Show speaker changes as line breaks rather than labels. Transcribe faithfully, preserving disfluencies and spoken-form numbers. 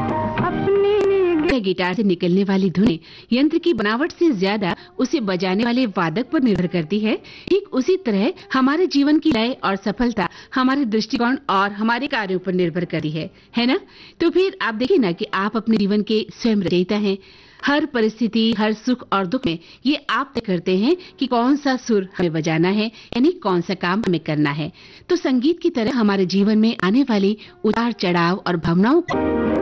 Guitar से निकलने वाली धुनें यंत्र की बनावट से ज्यादा उसे बजाने वाले वादक पर निर्भर करती है। ठीक उसी तरह हमारे जीवन की लय और सफलता हमारे दृष्टिकोण और हमारे कार्यों पर निर्भर करती है, है ना? तो फिर आप देखिए ना कि आप अपने जीवन के स्वयं रचयिता हैं। हर परिस्थिति, हर सुख और दुख में ये आप तय करते हैं कि कौन सा सुर हमें बजाना है, यानी कौन सा काम हमें करना है। तो संगीत की तरह हमारे जीवन में आने वाली उतार चढ़ाव और भावनाओं को